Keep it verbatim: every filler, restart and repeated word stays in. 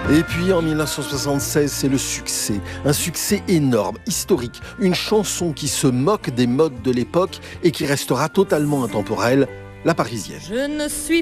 Et puis en mille neuf cent soixante-seize, c'est le succès. Un succès énorme, historique. Une chanson qui se moque des modes de l'époque et qui restera totalement intemporelle, La Parisienne. Je ne suis